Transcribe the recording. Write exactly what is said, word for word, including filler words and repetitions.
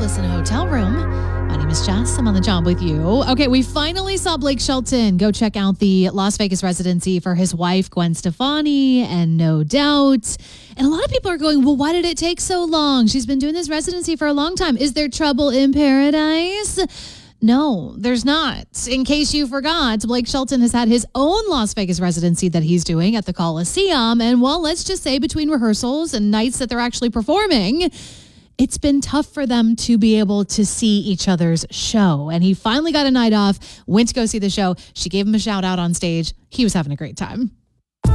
Sleepless in a Hotel Room. My name is Jess. I'm on the job with you. Okay, we finally saw Blake Shelton go check out the Las Vegas residency for his wife, Gwen Stefani, and No Doubt. And a lot of people are going, well, why did it take so long? She's been doing this residency for a long time. Is there trouble in paradise? No, there's not. In case you forgot, Blake Shelton has had his own Las Vegas residency that he's doing at the Coliseum. And well, let's just say between rehearsals and nights that they're actually performing, it's been tough for them to be able to see each other's show. And he finally got a night off, went to go see the show. She gave him a shout out on stage. He was having a great time.